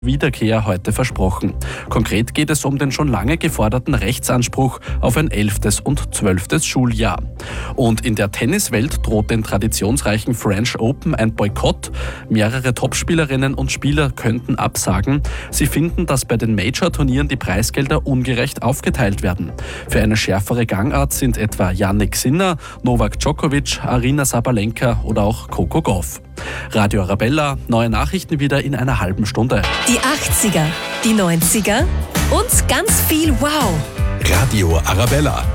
Wiederkehr heute versprochen. Konkret geht es um den schon lange geforderten Rechtsanspruch auf ein 11. und 12. Schuljahr. Und in der Tenniswelt droht den traditionsreichen French Open ein Boykott. Mehrere Topspielerinnen und Spieler könnten absagen. Sie finden, dass bei den Major-Turnieren die Preisgelder ungerecht aufgeteilt werden. Für eine schärfere Gangart sind etwa Jannik Sinner, Novak Djokovic, Aryna Sabalenka oder auch Coco Gauff. Radio Arabella, neue Nachrichten wieder in einer halben Stunde. Die 80er, die 90er und ganz viel Wow. Radio Arabella.